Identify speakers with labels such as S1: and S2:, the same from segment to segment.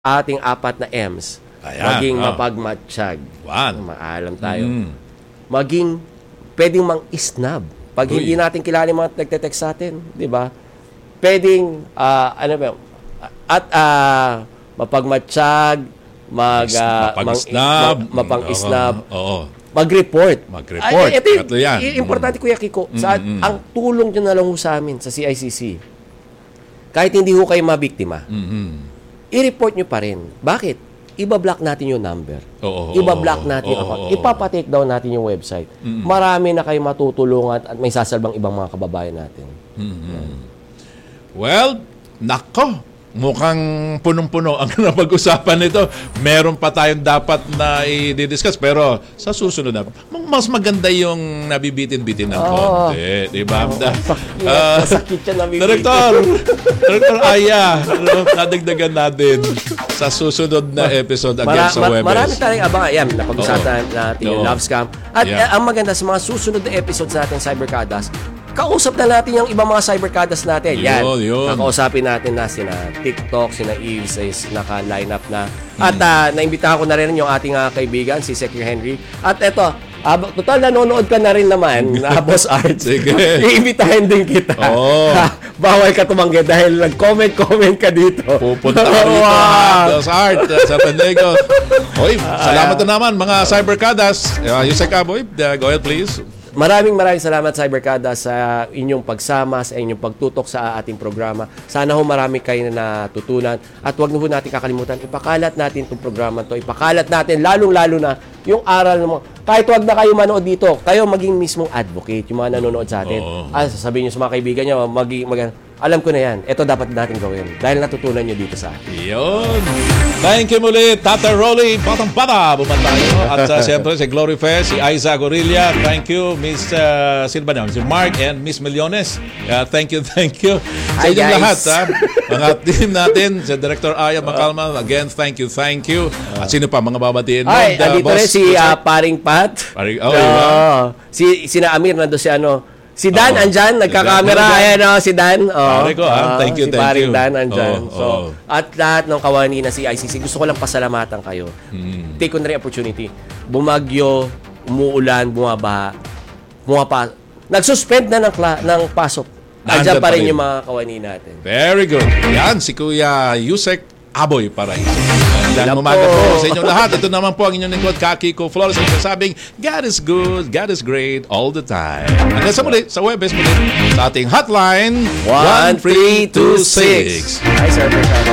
S1: ating 4 na M's.
S2: Ayan,
S1: Maging mapagmatsyag. Maalam tayo. Maging pwedeng mang-isnab. Pag hindi natin kilala yung mga nagte-text sa atin, di ba? Pwedeng, mapagmatsyag, mapang-isnab, mag-report. Ito yung importante, Kuya Kiko. Ang tulong nyo na lang sa amin sa CICC, kahit hindi ho kayo mabiktima, i-report nyo pa rin. Bakit? Iba-block natin yung number. Iba-block natin yung account. Ipapa-take down natin yung website. Marami na kayo matutulungan at may sasalbang ibang mga kababayan natin.
S2: Well, nako. Mukhang punong-puno ang napag-usapan nito. Meron pa tayong dapat na i-discuss. Pero sa susunod na, mas maganda yung nabibitin-bitin ng konti. Diba?
S1: Sakit siya nabibitin.
S2: Director Aya, nadagdagan natin sa susunod na episode again sa Webes.
S1: Marami tayong abang. Ayan, napag-usapan natin yung love scam. At ang maganda sa mga susunod na episodes natin Cyberkadas, kausap na natin yung ibang mga cyberkadas natin. Yan. Kakausapin natin na sina TikTok, sina Eves, naka-line up na. At naimbitahan ko na rin yung ating kaibigan, si Secretary Henry. At eto, total nanonood ka na rin naman, Boss Art.
S2: Sige.
S1: Iimbitahin din kita. Bawal ka tumanggi dahil nag-comment ka dito.
S2: Pupunta ka dito, Boss Art, sa Pendejo. Oy, salamat na naman mga cyberkadas. Yusek Aboy, go ahead please.
S1: Maraming salamat Cyberkada sa inyong pagsama, sa inyong pagtutok sa ating programa. Sana ho marami kayo na natutunan at huwag na ho natin kakalimutan, ipakalat natin itong programa to. Ipakalat natin lalong-lalo na yung aral mo. Kahit huwag na kayo manood dito, kayo maging mismong advocate, yung mga nanonood sa atin. Sasabihin nyo sa mga kaibigan nyo, alam ko na yan, ito dapat natin gawin dahil natutunan nyo dito sa atin.
S2: Yun. Thank you muli, Tata Rolly, Batang-Bata, bumantayo. At siyempre si Glory Fair, si Aiza Gorilla. Thank you, Miss si Mark and Miss Millones. Thank you. Sa inyong lahat, mga team natin, si Director Aya Macalma, again, thank you. At sino pa, mga babatiin mo?
S1: Dito rin si Paring Pat. Sina Amir, nando si Dan andyan, nagkakamera. Ayan si Dan.
S2: Thank you.
S1: Si Paring Dan andyan. At lahat ng kawani na si ICC, gusto ko lang pasalamatan kayo. Take on the opportunity. Bumagyo, umuulan, bumabaha, nagsuspend na ng pasok. Andyan pa rin yung mga kawani natin.
S2: Very good. Yan, si Kuya Yusek Aboy Paraiso. Magandang umaga po sa inyong lahat. Ito naman po ang inyong lingkod, Kiko Flores, ang sabing, God is good, God is great all the time. Hanggang sa Webes muli, sa ating hotline, 1326.
S1: Hi, Sir.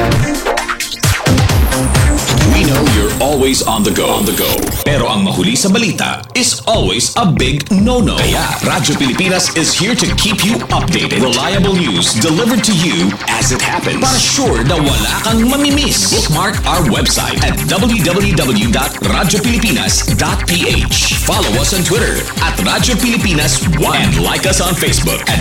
S3: We know you're always on the go. Pero ang mahuli sa balita is always a big no-no. Kaya Radyo Pilipinas is here to keep you updated. Reliable news delivered to you as it happens. Para sure na wala kang mamimiss. Bookmark our website at www.radiopilipinas.ph. Follow us on Twitter at Radyo Pilipinas 1 and like us on Facebook at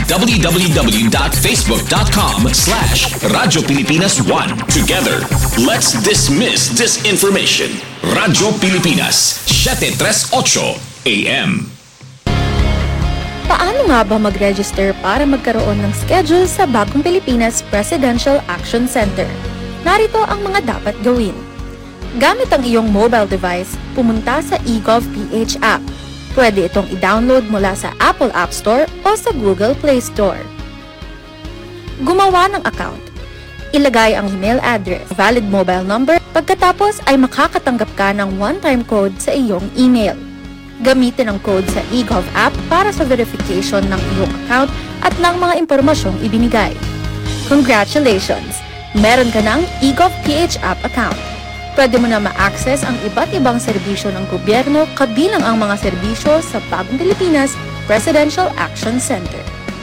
S3: www.facebook.com/Radyo Pilipinas 1. Together, let's dismiss disinformation. Radyo Pilipinas, 738 AM.
S4: Paano nga ba mag-register para magkaroon ng schedule sa Bagong Pilipinas Presidential Action Center? Narito ang mga dapat gawin. Gamit ang iyong mobile device, pumunta sa eGov.ph app. Pwede itong i-download mula sa Apple App Store o sa Google Play Store. Gumawa ng account. Ilagay ang email address, valid mobile number, pagkatapos ay makakatanggap ka ng one-time code sa iyong email. Gamitin ang code sa eGov app para sa verification ng iyong account at ng mga impormasyong ibinigay. Congratulations! Meron ka ng eGov.ph app account. Pwede mo na ma-access ang iba't ibang serbisyo ng gobyerno kabilang ang mga serbisyo sa Bagong Pilipinas Presidential Action Center.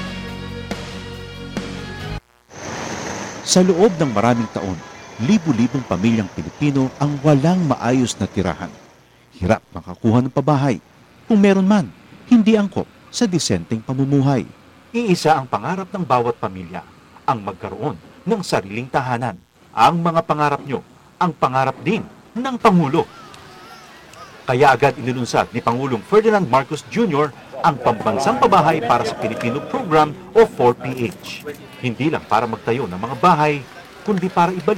S5: Sa loob ng maraming taon, libu-libong pamilyang Pilipino ang walang maayos na tirahan. Hirap makakuha ng pabahay. Kung meron man, hindi angkop sa disenteng pamumuhay. Iisa ang pangarap ng bawat pamilya, ang magkaroon ng sariling tahanan. Ang mga pangarap nyo, ang pangarap din ng Pangulo. Kaya agad inilunsad ni Pangulong Ferdinand Marcos Jr. ang Pambansang Pabahay para sa Pilipino Program o 4PH. Hindi lang para magtayo ng mga bahay, kundi para ibalik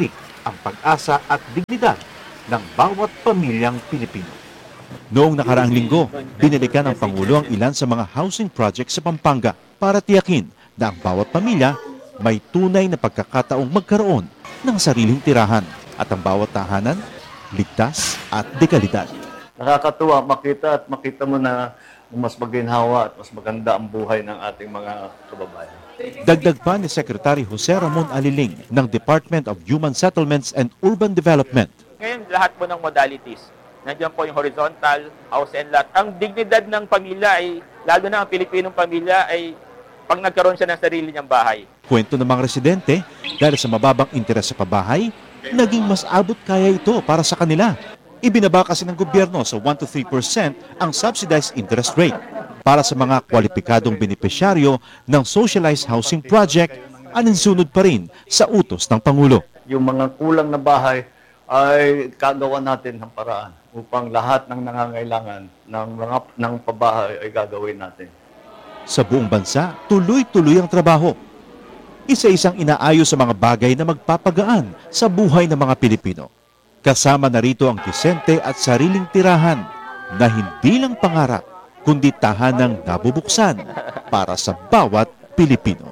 S5: ang pag-asa at dignidad ng bawat pamilyang Pilipino. Noong nakaraang linggo, binalikan ng Pangulo ang ilan sa mga housing projects sa Pampanga para tiyakin na ang bawat pamilya may tunay na pagkakataong magkaroon ng sariling tirahan at ang bawat tahanan ligtas at dekalidad.
S6: Nakakatuwa makita mo na mas maginhawa at mas maganda ang buhay ng ating mga kababayan.
S5: Dagdag pa ni Secretary Jose Ramon Aliling ng Department of Human Settlements and Urban Development.
S7: Ngayon, lahat po ng modalities. Nandiyan po yung horizontal, house and lot. Ang dignidad ng pamilya ay, lalo na ang Pilipinong pamilya, ay pag nagkaroon siya ng sarili niyang bahay.
S5: Kwento ng mga residente, dahil sa mababang interes sa pabahay, naging mas abot kaya ito para sa kanila. Ibinaba kasi ng gobyerno sa 1 to 3% ang subsidized interest rate para sa mga kwalipikadong benepisyaryo ng socialized housing project, aninsunod pa rin sa utos ng Pangulo.
S6: Yung mga kulang na bahay ay kagawa natin ng paraan upang lahat ng nangangailangan ng pabahay ay gagawin natin.
S5: Sa buong bansa, tuloy-tuloy ang trabaho. Isa-isang inaayos sa mga bagay na magpapagaan sa buhay ng mga Pilipino. Kasama na rito ang disente at sariling tirahan na hindi lang pangarap, kundi tahanang nabubuksan para sa bawat Pilipino.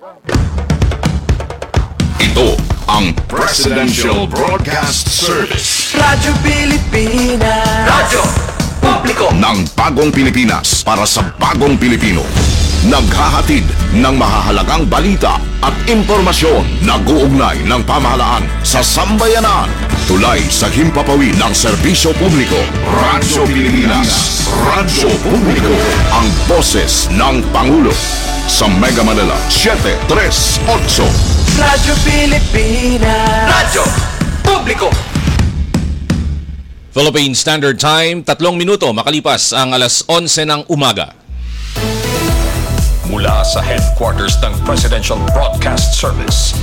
S3: Ito ang Presidential Broadcast Service.
S8: Radyo Pilipinas. Radyo Publiko
S3: Ng bagong Pilipinas para sa bagong Pilipino. Naghahatid ng mahahalagang balita at impormasyon na guugnay ng pamahalaan sa sambayanan. Tulay sa himpapawid ng serbisyo publiko. Radyo Pilipinas. Radyo Publiko. Ang boses ng Pangulo. Sa Mega Manila, 738.
S8: Radyo Pilipinas. Radyo Publiko.
S9: Philippine Standard Time, 3 minuto makalipas ang alas 11 ng umaga.
S3: Mula sa headquarters ng Presidential Broadcast Service.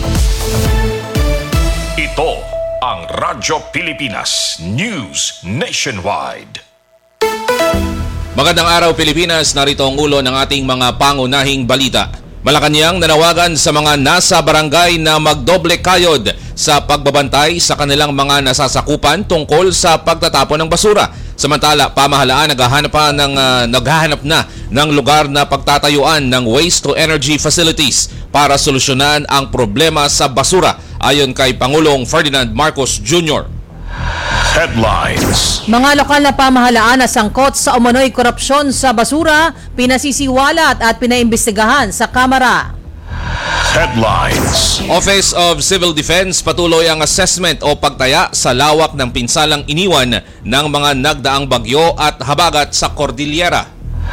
S3: Ito ang Radyo Pilipinas News Nationwide.
S9: Magandang araw Pilipinas, narito ang ulo ng ating mga pangunahing balita. Malacanang nanawagan sa mga nasa barangay na magdoble kayod sa pagbabantay sa kanilang mga nasasakupan tungkol sa pagtatapon ng basura. Samantala, pamahalaan naghahanap na ng lugar na pagtatayuan ng waste-to-energy facilities para solusyonan ang problema sa basura, ayon kay Pangulong Ferdinand Marcos Jr.
S3: Headlines.
S10: Mga lokal na pamahalaan na sangkot sa umano'y korupsyon sa basura, pinasisiwalat at pinaimbestigahan sa Kamara.
S3: Headlines.
S9: Office of Civil Defense patuloy ang assessment o pagtaya sa lawak ng pinsalang iniwan ng mga nagdaang bagyo at habagat sa Cordillera.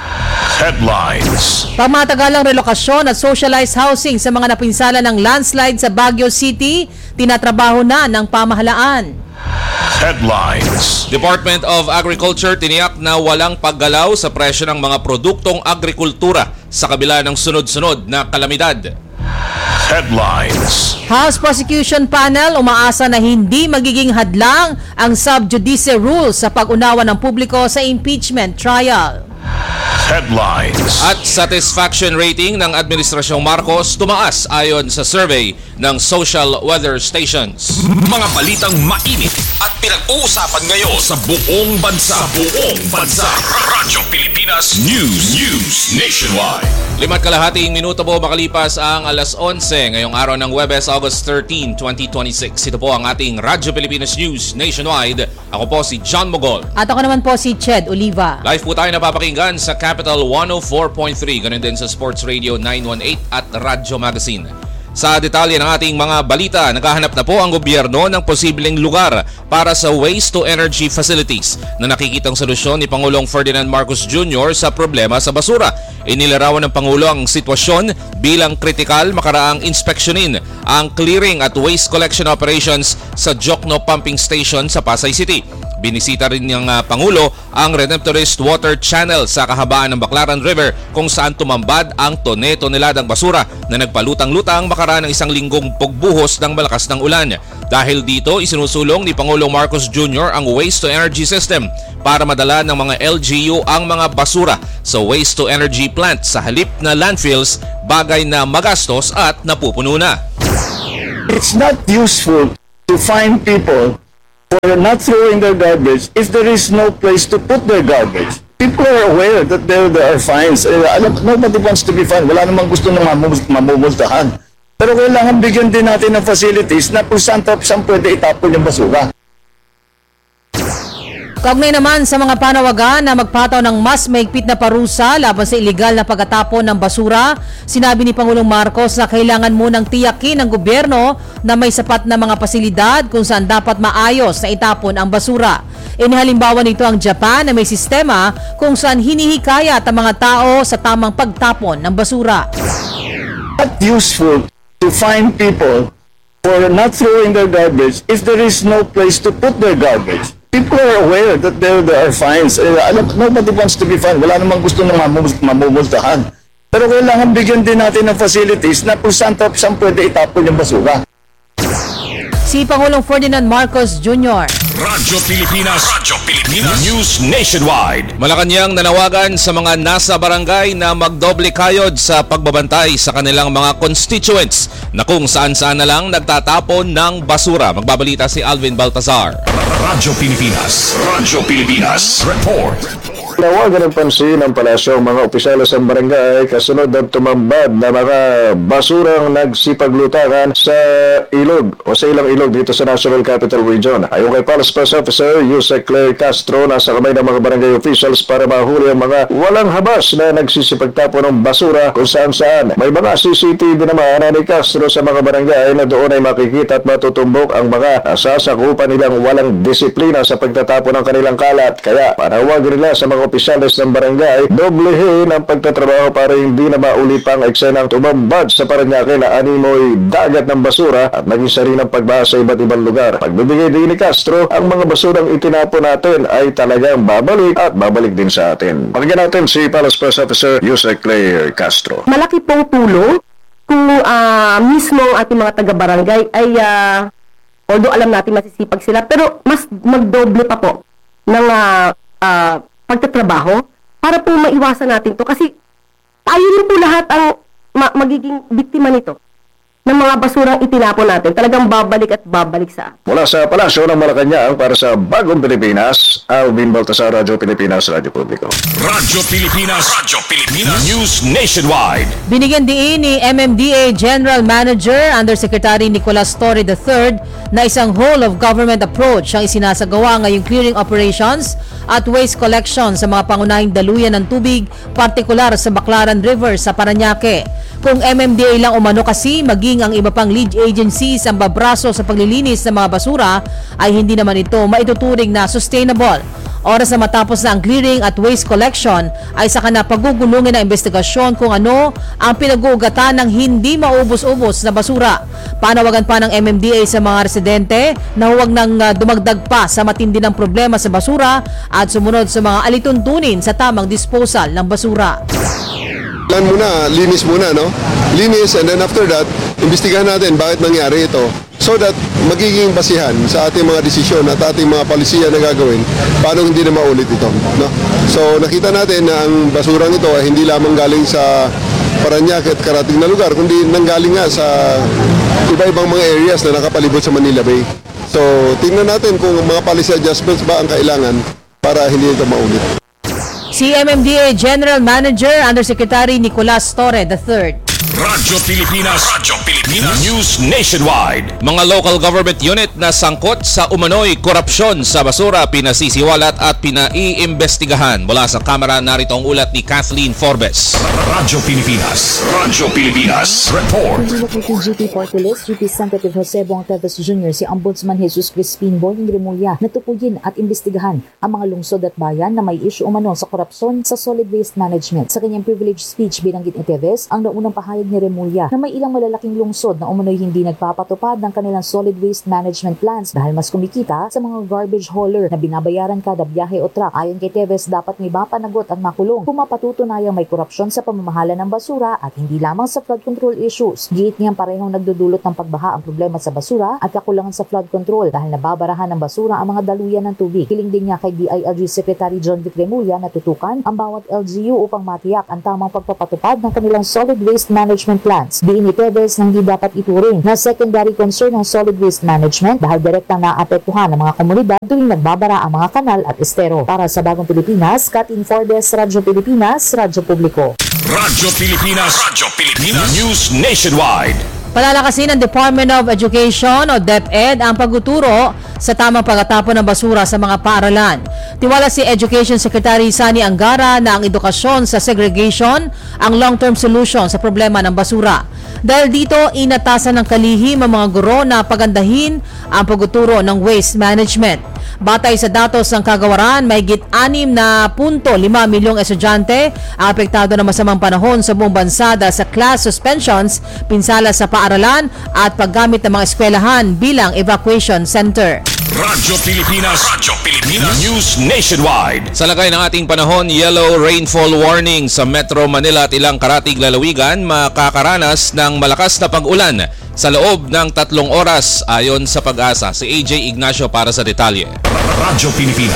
S3: Headlines.
S10: Pangmatagalang relokasyon at socialized housing sa mga napinsala ng landslide sa Baguio City, tinatrabaho na ng pamahalaan.
S3: Headlines.
S9: Department of Agriculture tiniyak na walang paggalaw sa presyo ng mga produktong agrikultura sa kabila ng sunod-sunod na kalamidad.
S3: Headlines.
S10: House Prosecution Panel umaasa na hindi magiging hadlang ang sub judice rules sa pag-unawa ng publiko sa impeachment trial.
S3: Headlines.
S9: At satisfaction rating ng Administrasyong Marcos tumaas ayon sa survey ng Social Weather Stations.
S3: Mga balitang mainit at pinag-uusapan ngayon sa buong bansa. Radyo Pilipinas News Nationwide.
S9: 5.5 minuto po makalipas ang alas 11 ngayong araw ng Huwebes, August 13, 2026. Ito po ang ating Radyo Pilipinas News Nationwide. Ako po si John Mogol.
S10: At ako naman po si Ched Oliva.
S9: Live po tayo napapakinggan sa Capital 104.3, ganun din sa Sports Radio 918 at Radyo Magazine. Sa detalye ng ating mga balita, naghahanap na po ang gobyerno ng posibleng lugar para sa waste-to-energy facilities na nakikitang solusyon ni Pangulong Ferdinand Marcos Jr. sa problema sa basura. Inilarawan ng Pangulo ang sitwasyon bilang kritikal makaraang inspeksyonin ang clearing at waste collection operations sa Jokno Pumping Station sa Pasay City. Binisita rin ng Pangulo ang Redemptorist Water Channel sa kahabaan ng Baclaran River kung saan tumambad ang tone-toneladang basura na nagpalutang-lutang makaraan ng 1 linggong pagbuhos ng malakas ng ulan. Dahil dito, isinusulong ni Pangulong Marcos Jr. ang waste-to-energy system para madala ng mga LGU ang mga basura sa waste-to-energy plant sa halip na landfills, bagay na magastos at napupuno na.
S6: It's not useful to fine people for not throwing their garbage if there is no place to put their garbage. People are aware that there are fines. Nobody wants to be fined. Wala namang gusto na mamumultahan. Pero kailangan bigyan din natin ng facilities na kung saan pwede itapon yung basura.
S10: Kaugnay naman sa mga panawagan na magpataw ng mas mahigpit na parusa laban sa iligal na pagtatapon ng basura, sinabi ni Pangulong Marcos na kailangan munang tiyakin ng gobyerno na may sapat na mga pasilidad kung saan dapat maayos na itapon ang basura. Inihalimbawa nito ang Japan na may sistema kung saan hinihikayat ang mga tao sa tamang pagtapon ng basura.
S6: Not useful to fine people for not throwing their garbage if there is no place to put their garbage. People are aware that there are fines. Nobody wants to be fined. Wala namang gusto na mamumultahan. Pero kailangan bigyan din natin ng facilities na kung saan pwede itapon yung basura.
S10: Si Pangulong Ferdinand Marcos Jr.
S3: Radyo Pilipinas. News Nationwide.
S9: Malacanang nanawagan sa mga nasa barangay na magdoble kayod sa pagbabantay sa kanilang mga constituents na kung saan-saan na lang nagtatapon ng basura. Magbabalita si Alvin Baltazar.
S3: Radyo Pilipinas. Report.
S11: Nawagan ng pansin ng palasyo ang mga opisyalis ng barangay kasunod ng tumambad na mga basurang nagsipaglutangan sa ilog o sa ilang ilog dito sa National Capital Region. Ayon kay Palace Press Officer Yusek Claire Castro, nasa kamay ng mga barangay officials para mahuli ang mga walang habas na nagsisipagtapon ng basura kung saan-saan. May mga CCTV naman ni Castro sa mga barangay na doon ay makikita at matutumbok ang mga sasakupan nilang walang disiplina sa pagtatapon ng kanilang kalat. Kaya panawagan nila sa mga opisyalis ng barangay, doblehin ang pagtatrabaho para hindi na maulit pang eksenang tumambad sa Parañaque na animoy dagat ng basura at naging sari ng pagbaha sa iba't ibang lugar. Pagbibigay din ni Castro, ang mga basurang itinapon natin ay talagang babalik at babalik din sa atin. Pakinggan natin si Palace Press Officer Yusek Claire Castro.
S12: Malaki pong tulong kung mismo ang ating mga taga-barangay ay although alam natin masisipag sila, pero mas magdoble pa po ng pagtatrabaho para po maiwasan natin to kasi tayo rin po lahat ang magiging biktima nito ng mga basurang itinapon natin. Talagang babalik at babalik sa atin.
S11: Mula sa Palasyo ng Malacanang para sa Bagong Pilipinas, Alvin Baltasar, Radyo Pilipinas, Radyo Publiko.
S3: Radyo Pilipinas. News Nationwide.
S10: Binigyan diin ni MMDA General Manager Undersecretary Nicolas Torre III na isang whole-of-government approach ang isinasagawa ngayong clearing operations at waste collection sa mga pangunahing daluyan ng tubig, partikular sa Baclaran River sa Parañaque. Kung MMDA lang umano kasi, maging ang iba pang lead agencies ang babraso sa paglilinis ng mga basura, ay hindi naman ito maituturing na sustainable. Oras na matapos na ang clearing at waste collection, ay saka na pagugulungin ang investigasyon kung ano ang pinag-uugatan ng hindi maubos-ubos na basura. Panawagan pa ng MMDA sa mga residente na huwag nang dumagdag pa sa matindi ng problema sa basura at sumunod sa mga alituntunin sa tamang disposal ng basura.
S13: Linis muna, no? Linis, and then after that, imbestigahan natin bakit nangyari ito so that magiging basihan sa ating mga desisyon at ating mga palisiya na gagawin paano hindi na maulit ito, no? So nakita natin na ang basurang ito ay hindi lamang galing sa Parañaque at karating na lugar, kundi nanggaling nga sa iba-ibang mga areas na nakapalibot sa Manila Bay. So tingnan natin kung mga policy adjustments ba ang kailangan para hindi ito maulit.
S10: Si MMDA General Manager Undersecretary Nicolas Torre III.
S3: Radyo Pilipinas. News Nationwide.
S9: Mga local government unit na sangkot sa umano'y korupsyon sa basura pinasisiwalat at pinaiimbestigahan. Mula sa kamera, narito ang ulat ni Kathleen Forbes.
S3: Radyo Pilipinas. Report.
S14: GP Party List, GP Senator Jose Bong Teves Jr., si Ombudsman Jesus Crispin Boying Remulla natupuyin at imbestigahan ang mga lungsod at bayan na may issue umano sa korupsyon sa solid waste management. Sa kanyang privilege speech, binanggit ni Teves ang naunang pahayag ni Remulla na may ilang malalaking lungsod na umano'y hindi nagpapatupad ng kanilang solid waste management plans dahil mas kumikita sa mga garbage hauler na binabayaran kada biyahe o truck. Ayon kay Teves, dapat may mapanagot at makulong kung mapatutunayang may korupsyon sa pamamahala ng basura at hindi lamang sa flood control issues. Giit niyang parehong nagdudulot ng pagbaha ang problema sa basura at kakulangan sa flood control dahil nababarahan ng basura ang mga daluyan ng tubig. Hiling din niya kay DILG Secretary John Vic Remulla na tutukan ang bawat LGU upang matiyak ang tamang pagpapatupad ng kanilang solid waste management plants. Diin ni Teves na hindi dapat ituring na secondary concern ng solid waste management dahil direktang naapektuhan ng mga komunidad tuwing nagbabara ang mga kanal at estero. Para sa Bagong Pilipinas, Katin Fordes, Radyo Pilipinas, Radyo Publiko.
S3: Radyo Pilipinas News Nationwide.
S10: Palalakasin ng Department of Education o DepEd ang pagtuturo sa tamang pagtatapon ng basura sa mga paaralan. Tiwala si Education Secretary Sani Angara na ang edukasyon sa segregation ang long-term solution sa problema ng basura. Dahil dito, inatasan ng kalihim ang mga guro na pagandahin ang pagtuturo ng waste management. Batay sa datos ng kagawaran, may higit 6.5 milyong estudyante ang apektado ng masamang panahon sa buong bansa dahil sa class suspensions, pinsala sa paaralan at paggamit ng mga eskwelahan bilang evacuation center.
S3: Radyo Pilipinas News Nationwide.
S9: Sa lagay ng ating panahon, yellow rainfall warning sa Metro Manila at ilang karatig lalawigan makakaranas ng malakas na pag-ulan sa loob ng 3 oras ayon sa Pag-asa. Si AJ Ignacio para sa detalye.
S3: Radyo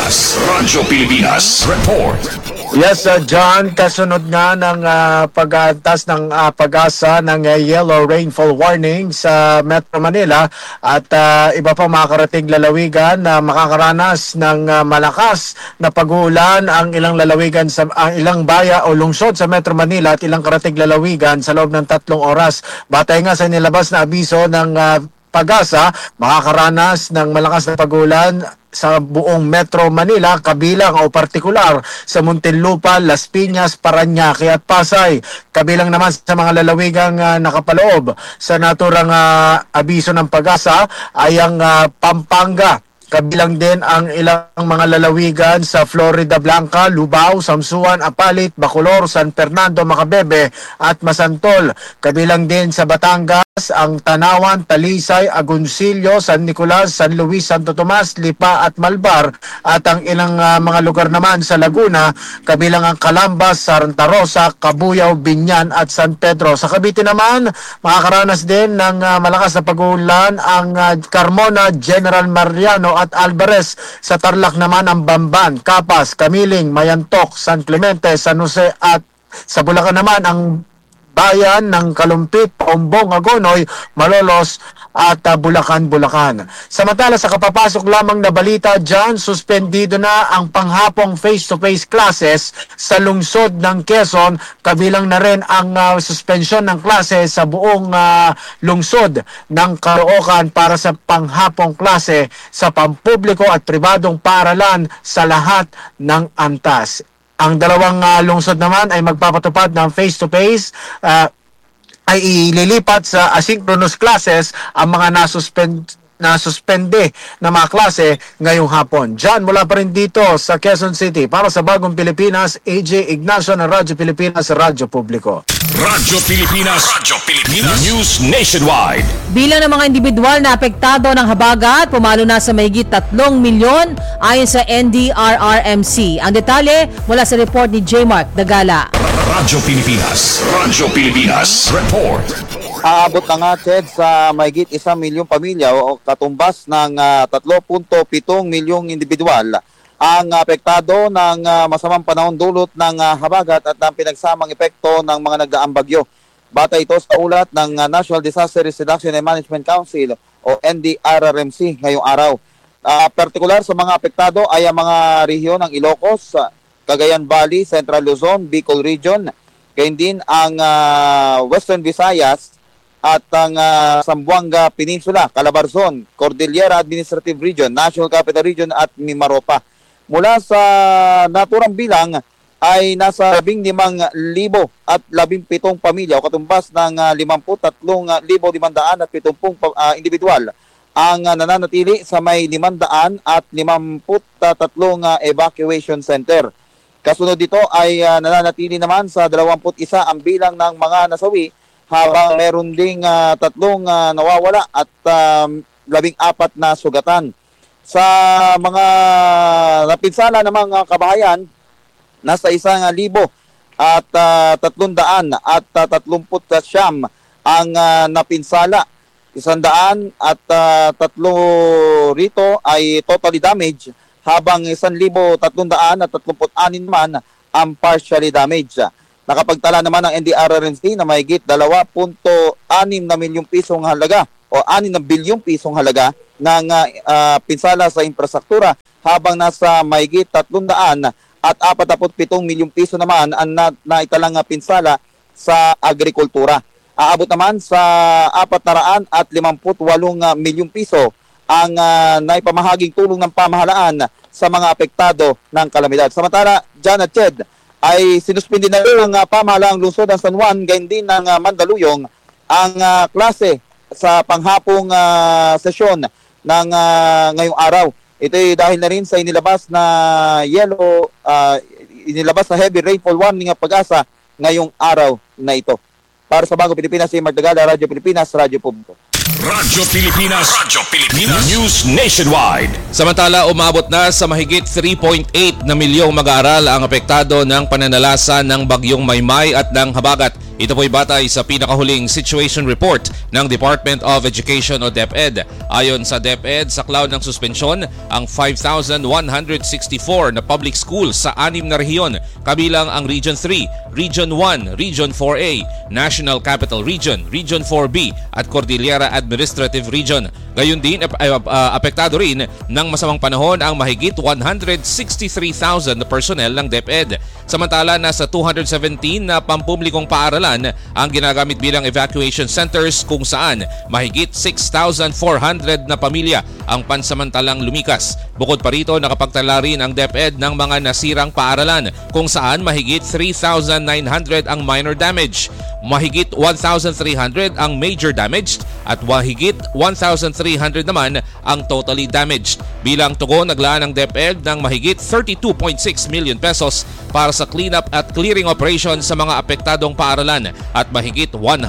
S3: Pilipinas Report.
S15: Yes, John, kasunod nga ng pagtas ng Pag-asa ng yellow rainfall warning sa Metro Manila at iba pa makakarating lalawigan na makakaranas ng malakas na pag-uulan ang ilang lalawigan sa ilang baya o lungsod sa Metro Manila at ilang karating lalawigan sa loob ng 3 oras. Batay nga sa nilabas na abiso ng Pag-asa, makakaranas ng malakas na pag-ulan sa buong Metro Manila, kabilang o partikular sa Muntinlupa, Las Piñas, Parañaque at Pasay. Kabilang naman sa mga lalawigang nakapaloob sa naturang abiso ng Pag-asa ay ang Pampanga. Kabilang din ang ilang mga lalawigan sa Florida Blanca, Lubao, Samsuan, Apalit, Bacolor, San Fernando, Macabebe at Masantol. Kabilang din sa Batangas ang Tanawan, Talisay, Agoncillo, San Nicolas, San Luis, Santo Tomas, Lipa at Malbar. At ang ilang mga lugar naman sa Laguna, kabilang ang Calambas, Santa Rosa, Cabuyao, Binyan at San Pedro. Sa Cavite naman, makakaranas din ng malakas na pag-uulan ang Carmona, General Mariano at Alvarez. Sa Tarlac naman ang Bamban, Capas, Camiling, Mayantok, San Clemente, San Jose at sa Bulacan naman ang bayan ng Kalumpit, Ombong, Agonoy, Malolos at Bulacan. Samantala sa kapapasok lamang na balita dyan, suspendido na ang panghapong face-to-face classes sa lungsod ng Quezon. Kabilang na rin ang suspensyon ng klase sa buong lungsod ng Caloocan para sa panghapong klase sa pampubliko at pribadong paaralan sa lahat ng antas. Ang dalawang lungsod naman ay magpapatupad ng face-to-face ay ililipat sa asynchronous classes ang mga nasuspende na mga klase ngayong hapon. Diyan mula pa rin dito sa Quezon City para sa Bagong Pilipinas, AJ Ignacio ng Radyo Pilipinas, Radyo Publiko.
S3: Radyo Pilipinas News Nationwide.
S10: Bilang ng mga individual na apektado ng habagat, pumalo na sa mahigit 3 milyon ayon sa NDRRMC. Ang detalye mula sa report ni J. Mark Dagala.
S3: Radyo Pilipinas Report.
S16: Aabot na nga, Ted, sa mahigit 1 milyong pamilya o katumbas ng 3.7 milyong individual ang apektado ng masamang panahon dulot ng habagat at ng pinagsamang epekto ng mga nagdaang bagyo. Batay ito sa ulat ng National Disaster Risk Reduction and Management Council o NDRRMC ngayong araw. Partikular sa mga apektado ay ang mga rehiyon ng Ilocos, Cagayan Valley, Central Luzon, Bicol Region, gayon din ang Western Visayas at ang Zamboanga Peninsula, Calabarzon, Cordillera Administrative Region, National Capital Region at Mimaropa. Mula sa naturang bilang ay nasa 15,017 pamilya o katumbas ng 53,570 individual ang nananatili sa may 553 evacuation center. Kasunod dito ay nananatili naman sa 21 ang bilang ng mga nasawi habang meron ding 3 nawawala at 14 na sugatan. Sa mga napinsala ng mga kabahayan, nasa 1,000 at 300 at 39 ang napinsala. 100 at 3 rito ay totally damaged habang 1,300 at 36 naman ang partially damaged. Nakapagtala naman ng NDRRMC na mahigit 2.6 na milyong pisong halaga o 6 na bilyong pisong halaga ng pinsala sa infrastruktura, habang nasa mahigit 347 milyong piso naman ang naitalang pinsala sa agrikultura. Aabot naman sa 458 milyong piso ang naipamahaging tulong ng pamahalaan sa mga apektado ng kalamidad. Samantala, Jan at Ched, ay sinuspindi na rin ng pamahalaang lungsod ng San Juan, gayon din ng Mandaluyong, ang klase sa panghapong sesyon ng ngayong araw. Ito ay dahil na rin sa inilabas na heavy rainfall warning ng Pag-asa ngayong araw na ito. Para sa Bagong Pilipinas, si Mark Dagala, Radyo Pilipinas, Radyo Publiko.
S3: Radyo Pilipinas News Nationwide.
S9: Samantala, umabot na sa mahigit 3.8 na milyong mag-aaral ang apektado ng pananalasa ng Bagyong Maymay at ng Habagat. Ito po'y batay sa pinakahuling situation report ng Department of Education o DepEd. Ayon sa DepEd, sa cloud ng suspensyon ang 5,164 na public schools sa 6 na rehiyon, kabilang ang Region 3, Region 1, Region 4A, National Capital Region, Region 4B at Cordillera Administrative Region. Gayon din, apektado rin ng masamang panahon ang mahigit 163,000 na personnel ng DepEd. Samantala, nasa 217 na pampublikong paaralan ang ginagamit bilang evacuation centers, kung saan mahigit 6,400 na pamilya ang pansamantalang lumikas. Bukod pa rito, nakapagtala rin ang DepEd ng mga nasirang paaralan, kung saan mahigit 3,900 ang minor damage, mahigit 1,300 ang major damaged at mahigit 1,300 naman ang totally damaged. Bilang tugon, naglaan ng DepEd ng mahigit 32.6 million pesos para sa cleanup at clearing operation sa mga apektadong paaralan at mahigit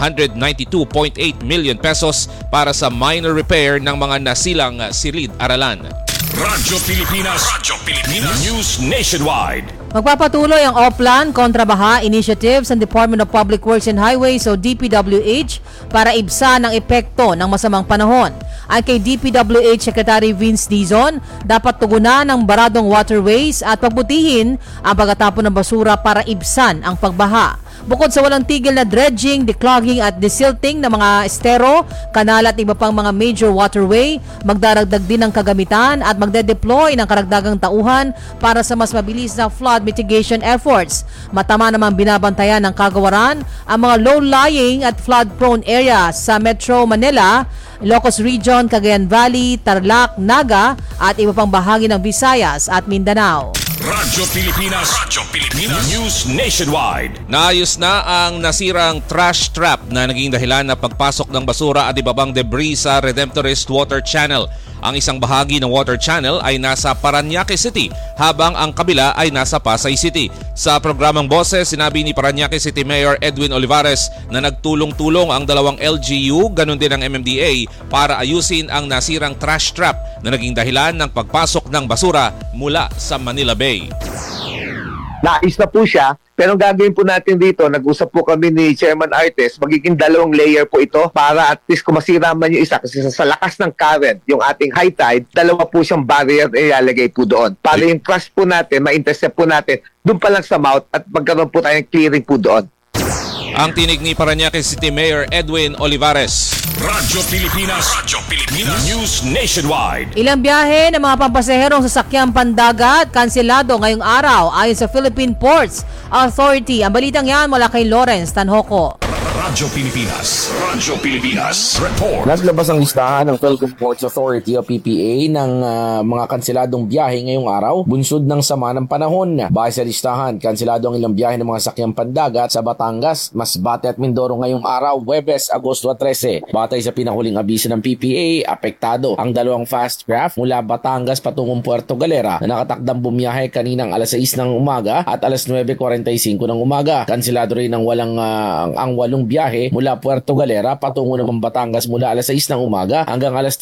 S9: 192.8 million pesos para sa minor repair ng mga nasilang silid-aralan.
S3: Radyo Pilipinas News Nationwide.
S10: Magpapatuloy ang Oplan kontra Baha Initiatives ng Department of Public Works and Highways o DPWH para ibsan ang epekto ng masamang panahon. Ay kay DPWH Secretary Vince Dizon, dapat tugunan ang baradong waterways at pagbutihin ang pagtatapon ng basura para ibsan ang pagbaha. Bukod sa walang tigil na dredging, declogging at desilting ng mga estero, kanal at iba pang mga major waterway, magdaragdag din ng kagamitan at magde-deploy ng karagdagang tauhan para sa mas mabilis na flood mitigation efforts. Matama namang binabantayan ng kagawaran ang mga low-lying at flood-prone areas sa Metro Manila, Ilocos Region, Cagayan Valley, Tarlac, Naga at iba pang bahagi ng Visayas at Mindanao.
S3: Radyo Pilipinas News Nationwide.
S9: Naayos na ang nasirang trash trap na naging dahilan na pagpasok ng basura at ibabang debris sa Redemptorist Water Channel. Ang isang bahagi ng water channel ay nasa Parañaque City habang ang kabila ay nasa Pasay City. Sa programang Boses, sinabi ni Parañaque City Mayor Edwin Olivares na nagtulong-tulong ang dalawang LGU, ganun din ang MMDA, para ayusin ang nasirang trash trap na naging dahilan ng pagpasok ng basura mula sa Manila Bay.
S17: Nais na po siya, pero ang gagawin po natin dito, nag-usap po kami ni Chairman Artes, magiging 2 layer po ito para at least kung masira man yung isa, kasi sa lakas ng current, yung ating high tide, 2 po siyang barrier ilalagay po doon. Para yung crush po natin, ma-intercept po natin, doon pa lang sa mouth at magkaroon po tayong clearing po doon.
S9: Ang tinig ni Parañaque City Mayor Edwin Olivares.
S3: Radyo Pilipinas News Nationwide.
S10: Ilang biyahe ng mga pampasaherong sasakyang pandagat kanselado ngayong araw ayon sa Philippine Ports Authority. Ang balitang yan mula kay Lawrence Tanhoco.
S3: Radyo Pilipinas Report.
S18: Naglabas ang listahan ng Philippine Ports Authority o PPA ng mga kanseladong biyahe ngayong araw, bunsod ng sama ng panahon. Base sa listahan, kanselado ang ilang biyahe ng mga sakyang pandagat sa Batangas, Masbate at Mindoro ngayong araw, Huwebes, Agosto 13. Batay sa pinahuling abiso ng PPA, apektado ang 2 fast craft mula Batangas patungong Puerto Galera na nakatakdang bumiyahe kaninang alas 6 ng umaga at alas 9:45 ng umaga. Kanselado rin ang 8 biyahe biyahe mula Puerto Galera patungo ng Batangas mula alas 6 ng umaga hanggang alas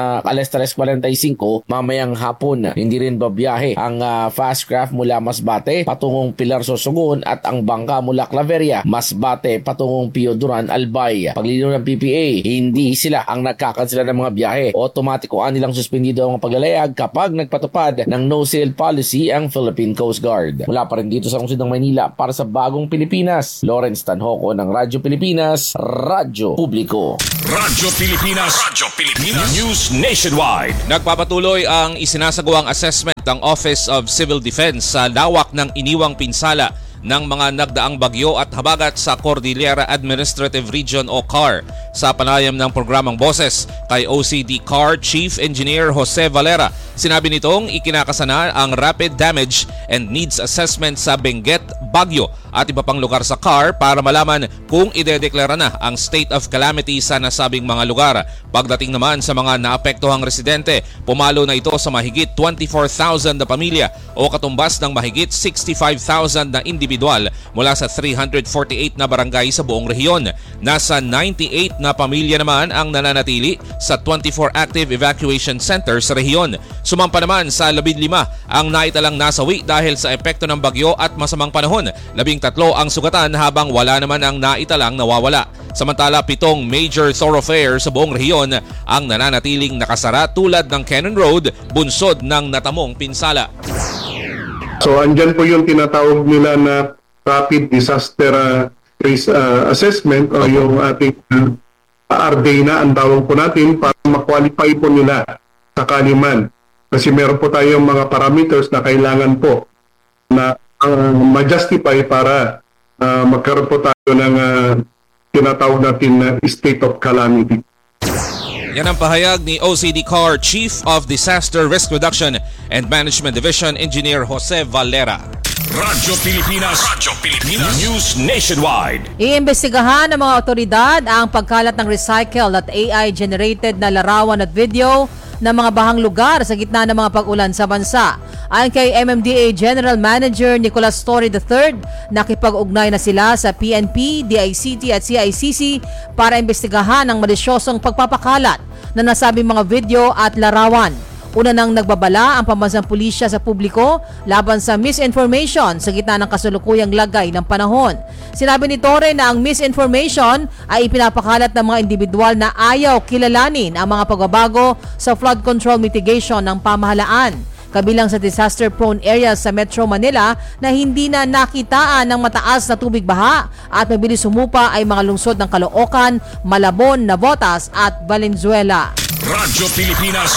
S18: 3:45 mamayang hapon. Hindi rin babiyahe ang fast craft mula Masbate patungong Pilar Sorsogon at ang bangka mula Claveria, Masbate patungong Pio Duran, Albay. Paglilinaw ng PPA, hindi sila ang nagkakansela ng mga biyahe. Otomatiko nilang suspendido ang paglalayag kapag nagpatupad ng no-sail policy ang Philippine Coast Guard. Mula pa rin dito sa lungsod ng Maynila para sa Bagong Pilipinas, Lawrence Tanhoco ng Radyo Pilipinas, Radyo Publiko.
S3: Radyo Pilipinas News Nationwide.
S9: Nagpapatuloy ang isinasagawang assessment ng Office of Civil Defense sa lawak ng iniwang pinsala ng mga nagdaang bagyo at habagat sa Cordillera Administrative Region o CAR. Sa panayam ng programang Boses kay OCD CAR Chief Engineer Jose Valera, sinabi nitong ikinakasana ang rapid damage and needs assessment sa Benguet, Baguio at iba pang lugar sa CAR para malaman kung idedeklara na ang state of calamity sa nasabing mga lugar. Pagdating naman sa mga naapektuhang residente, pumalo na ito sa mahigit 24,000 na pamilya o katumbas ng mahigit 65,000 na individual mula sa 348 na barangay sa buong rehiyon. Nasa 98 na pamilya naman ang nananatili sa 24 active evacuation centers sa rehiyon. Sumampa naman sa 15 ang naitalang nasawi dahil sa epekto ng bagyo at masamang panahon. 13 ang sugatan habang wala naman ang naitalang nawawala. Samantala, 7 major thoroughfares sa buong rehiyon ang nananatiling nakasara tulad ng Cannon Road, bunsod ng natamong pinsala.
S19: So andyan po yung tinatawag nila na Rapid Disaster Risk Assessment o yung ating RDNA ang tawag po natin para ma-qualify po nila sakali man. Kasi meron po tayong mga parameters na kailangan po na ma-justify para magkaroon po tayo ng tinatawag natin na state of calamity.
S9: Yan ang pahayag ni OCD CAR Chief of Disaster Risk Reduction and Management Division Engineer Jose Valera.
S3: Radyo Pilipinas News Nationwide.
S10: Iimbestigahan ng mga otoridad ang pagkalat ng recycled at AI-generated na larawan at video ng mga bahang lugar sa gitna ng mga pag-ulan sa bansa. Ayon kay MMDA General Manager Nicolas Torre III, nakipag-ugnay na sila sa PNP, DICT at CICC para imbestigahan ang malisyosong pagpapakalat na nasabing mga video at larawan. Una nang nagbabala ang pambansang pulisya sa publiko laban sa misinformation sa gitna ng kasulukuyang lagay ng panahon. Sinabi ni Torre na ang misinformation ay ipinapakalat ng mga individual na ayaw kilalanin ang mga pagbabago sa flood control mitigation ng pamahalaan. Kabilang sa disaster-prone areas sa Metro Manila na hindi na nakitaan ng mataas na tubig baha at mabilis sumupa ay mga lungsod ng Caloocan, Malabon, Navotas at Valenzuela.
S3: Radyo Pilipinas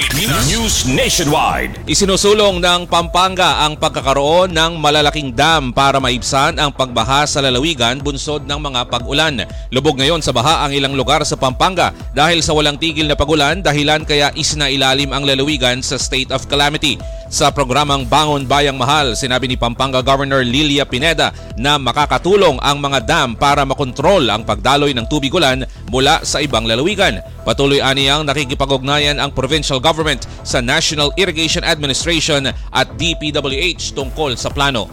S3: News Nationwide.
S9: Isinusulong ng Pampanga ang pagkakaroon ng malalaking dam para maibsan ang pagbaha sa lalawigan bunsod ng mga pag-ulan. Lubog ngayon sa baha ang ilang lugar sa Pampanga dahil sa walang tigil na pag-ulan, dahilan kaya isinailalim ang lalawigan sa state of calamity. Sa programang Bangon Bayang Mahal, sinabi ni Pampanga Governor Lilia Pineda na makakatulong ang mga dam para makontrol ang pagdaloy ng tubig ulan mula sa ibang lalawigan. Patuloy aniyang nakikipag-ugnayan ang provincial government sa National Irrigation Administration at DPWH tungkol sa plano.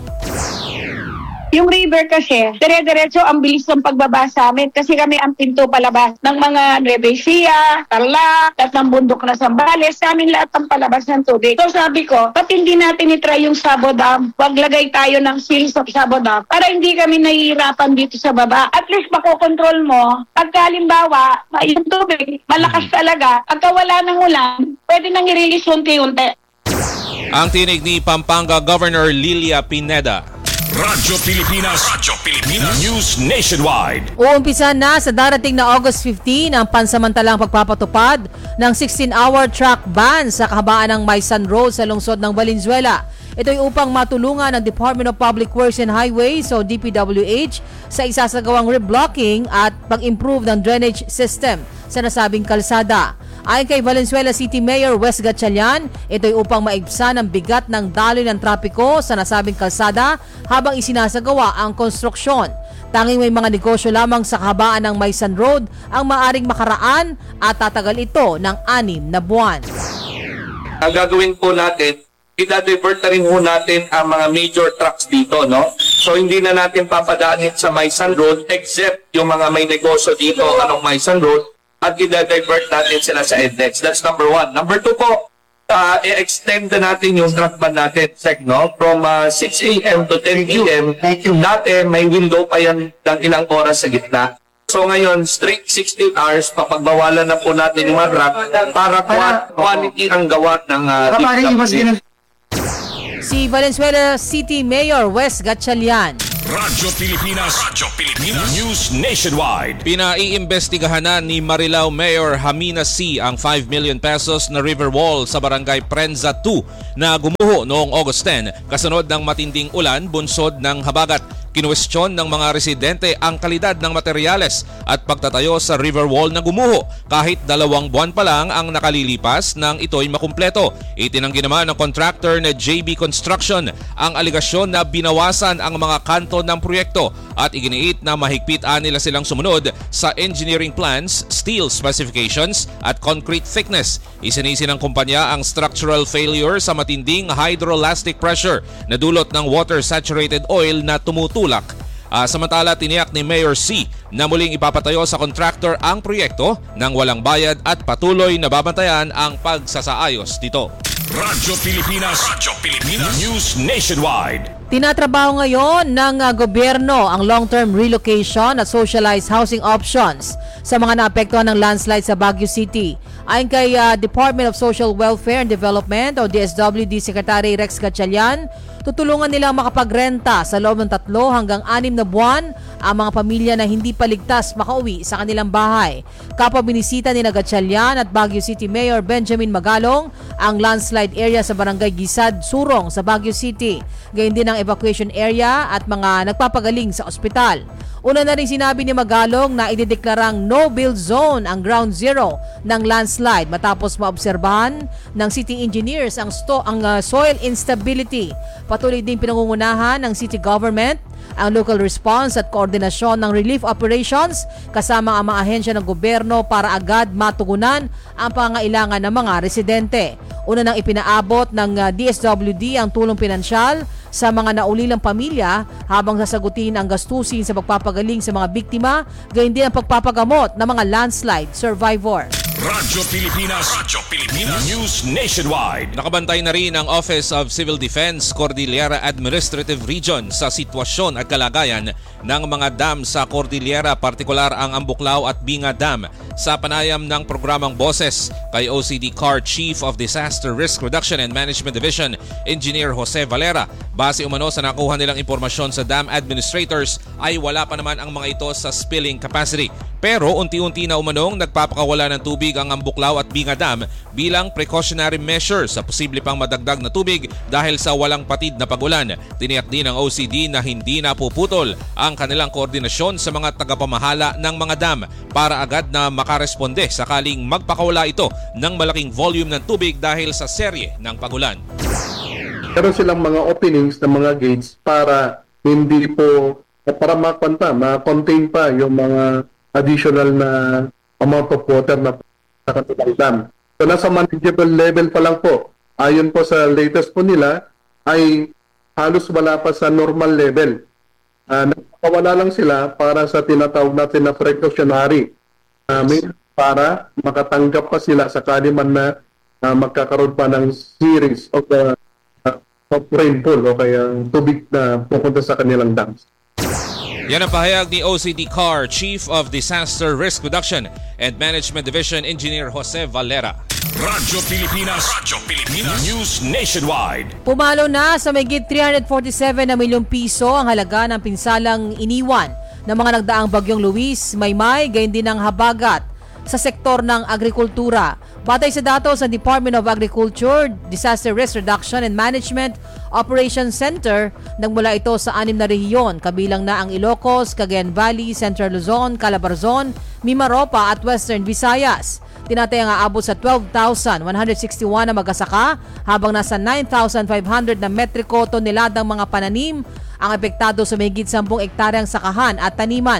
S20: Yung river kasi, dire-diretso ang bilis ng pagbaba sa amin kasi kami ang pinto palabas ng mga Nueva Ecija, Tarlac, at ng bundok na Zambales. Sa amin lahat ang palabas ng tubig. So sabi ko, ba't hindi natin itry yung Sabo Dam? Wag lagay tayo ng seals of Sabo Dam para hindi kami nahihirapan dito sa baba. At least makokontrol mo. Pagka halimbawa, yung tubig, malakas talaga. Pagka wala ng ulan, pwede nang i-release unti-unti.
S9: Ang tinig ni Pampanga Governor Lilia Pineda.
S3: Radyo Pilipinas News Nationwide.
S10: Uumpisa na sa darating na August 15 ang pansamantalang pagpapatupad ng 16-hour truck ban sa kahabaan ng Maysan Road sa lungsod ng Valenzuela. Ito ay upang matulungan ng Department of Public Works and Highways o DPWH sa isasagawang reblocking at pag-improve ng drainage system sa nasabing kalsada. Ayon kay Valenzuela City Mayor Wes Gatchalian, ito ay upang maibsan ang bigat ng daloy ng trapiko sa nasabing kalsada habang isinasagawa ang konstruksyon. Tanging may mga negosyo lamang sa kahabaan ng Maysan Road ang maaring makaraan at tatagal ito ng 6 na buwan.
S21: Ang gagawin po natin, i-divert na rin po natin ang mga major trucks dito, no? So hindi na natin papadaanin sa Maisan Road except yung mga may negosyo dito along Maisan Road at i-divert natin sila sa EDNEX. That's number 1. Number 2 po, i-extend na natin yung truck ban natin, Sec, no? From 6 a.m. to 10 p.m. Dati may window pa yan ng ilang oras sa gitna. So ngayon, straight 16 hours, papagbawalan na po natin yung mga truck para quality ang gawa ng truck.
S10: Si Valenzuela City Mayor Wes Gatchalian.
S3: Radyo Pilipinas. News Nationwide.
S9: Pinaiimbestigahan na ni Marilao Mayor Hamina C. ang 5 million pesos na river wall sa barangay Prenza 2 na gumuho noong August 10 kasunod ng matinding ulan bunsod ng habagat. Kinuwestiyon ng mga residente ang kalidad ng materyales at pagtatayo sa river wall na gumuho kahit 2 buwan pa lang ang nakalilipas nang ito'y makumpleto. Itinanggi naman ng contractor na JB Construction ang aligasyon na binawasan ang mga kanto ng proyekto at iginiit na mahigpit nila silang sumunod sa engineering plans, steel specifications at concrete thickness. Isinisi ng kumpanya ang structural failure sa matinding hydroelastic pressure na dulot ng water-saturated oil na tumutulak. Samantala, tiniyak ni Mayor C na muling ipapatayo sa contractor ang proyekto nang walang bayad at patuloy na babantayan ang pagsasaayos dito.
S3: Radyo Pilipinas. News Nationwide.
S10: Tinatrabaho ngayon ng gobyerno ang long-term relocation at socialized housing options sa mga naapektuhan ng landslide sa Baguio City. Ayon kay Department of Social Welfare and Development o DSWD Secretary Rex Gatchalian, tutulungan nilang makapagrenta sa loob ng 3 hanggang 6 na buwan ang mga pamilya na hindi pa ligtas makauwi sa kanilang bahay. Kapwa binisita ni Gatchalian at Baguio City Mayor Benjamin Magalong ang landslide area sa Barangay Gisad, Surong sa Baguio City. Gayun din ang evacuation area at mga nagpapagaling sa ospital. Una na rin sinabi ni Magalong na idedeklarang no-build zone ang ground zero ng landslide matapos maobserbahan ng city engineers ang soil instability. Patuloy din pinangungunahan ng city government ang local response at koordinasyon ng relief operations kasama ang mga ahensya ng gobyerno para agad matugunan ang pangailangan ng mga residente. Una nang ipinaabot ng DSWD ang tulong pinansyal sa mga naulilang pamilya habang sasagutin ang gastusin sa pagpapagaling sa mga biktima, gayon din ang pagpapagamot ng mga landslide survivor.
S3: Radyo Pilipinas. News Nationwide.
S9: Nakabantay na rin ang Office of Civil Defense Cordillera Administrative Region sa sitwasyon at kalagayan ng mga dam sa Cordillera, partikular ang Ambuklao at Binga Dam. Sa panayam ng programang Boses kay OCD CAR Chief of Disaster Risk Reduction and Management Division, Engineer Jose Valera, base umano sa nakuha nilang impormasyon sa dam administrators ay wala pa naman ang mga ito sa spilling capacity. Pero unti-unti na umanong nagpapakawala ng tubig ang Ambuklao at Binga Dam bilang precautionary measure sa posible pang madagdag na tubig dahil sa walang patid na pagulan. Tiniyak din ng OCD na hindi napuputol ang kanilang koordinasyon sa mga tagapamahala ng mga dam para agad na makaresponde sakaling magpakawala ito ng malaking volume ng tubig dahil sa serye ng pagulan.
S19: Meron silang mga openings ng mga gates para hindi po, para ma-contain pa yung mga additional na amount of water na sa kanilang dam. So nasa manageable level pa lang po. Ayon po sa latest po nila ay halos wala pa sa normal level. Nagpapawala lang sila para sa tinatawag natin na precautionary para makatanggap pa sila sa kaniman na magkakaroon pa ng series of rainfall o kaya tubig na pupunta sa kanilang dams.
S9: Yan ang pahayag ni OCD CAR Chief of Disaster Risk Reduction and Management Division Engineer Jose Valera.
S3: Radyo Pilipinas. News Nationwide.
S10: Pumalo na sa mahigit 347 na milyong piso ang halaga ng pinsalang iniwan ng mga nagdaang bagyong Luis, Maymay, gayon din ang habagat sa sektor ng agrikultura. Batay sa datos ng Department of Agriculture, Disaster Risk Reduction and Management Operations Center, nagmula ito sa 6 na rehiyon, kabilang na ang Ilocos, Cagayan Valley, Central Luzon, Calabarzon, Mimaropa at Western Visayas. Tinatayang aabot sa 12,161 na magsasaka habang nasa 9,500 na metriko toneladang mga pananim ang apektado sa mahigit 10 ektaryang sakahan at taniman.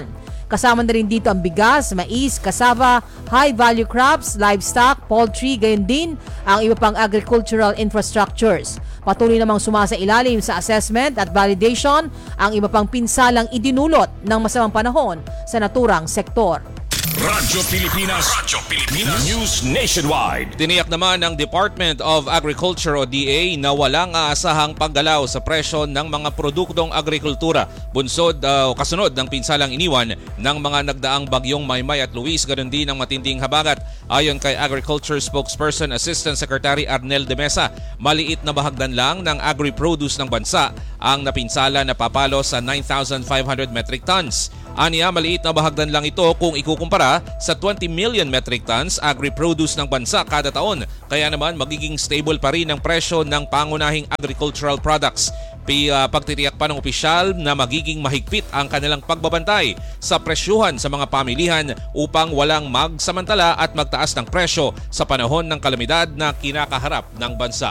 S10: Kasama na rin dito ang bigas, mais, cassava, high-value crops, livestock, poultry, gayon din ang iba pang agricultural infrastructures. Patuloy namang sumasailalim sa assessment at validation ang iba pang pinsalang idinulot ng masamang panahon sa naturang sektor.
S3: Radyo Pilipinas. News Nationwide.
S9: Tiniyak naman ng Department of Agriculture o DA na walang aasahang paggalaw sa presyo ng mga produktong agrikultura. Bunsod o kasunod ng pinsalang iniwan ng mga nagdaang bagyong Maymay at Luis, ganoon din ang matinding habagat. Ayon kay Agriculture Spokesperson Assistant Secretary Arnel de Mesa, maliit na bahagdan lang ng agri-produce ng bansa ang napinsala na papalo sa 9,500 metric tons. Aniya, maliit na bahagdan lang ito kung ikukumpara sa 20 million metric tons agri-produce ng bansa kada taon. Kaya naman magiging stable pa rin ang presyo ng pangunahing agricultural products. Pagtitiyak pa ng opisyal na magiging mahigpit ang kanilang pagbabantay sa presyuhan sa mga pamilihan upang walang magsamantala at magtaas ng presyo sa panahon ng kalamidad na kinakaharap ng bansa.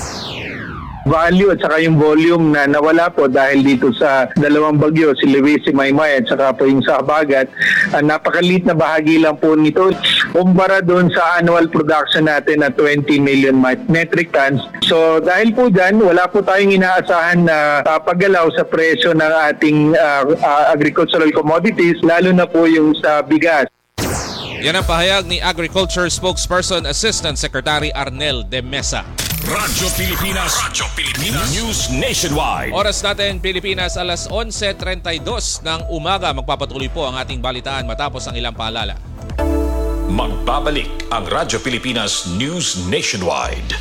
S2: Value at saka yung volume na nawala po dahil dito sa dalawang bagyo, si Luis, si Maymay at saka po yung sa Habagat, napakaliit na bahagi lang po nito kumpara doon sa annual production natin na 20 million metric tons. So dahil po dyan, wala po tayong inaasahan na paggalaw sa presyo ng ating agricultural commodities, lalo na po yung sa bigas.
S9: Yan ang pahayag ni Agriculture Spokesperson Assistant Secretary Arnel de Mesa.
S3: Radyo Pilipinas. News Nationwide.
S9: Oras natin Pilipinas, alas 11:32 ng umaga. Magpapatuloy po ang ating balitaan matapos ang ilang paalala.
S3: Magbabalik ang Radyo Pilipinas News Nationwide.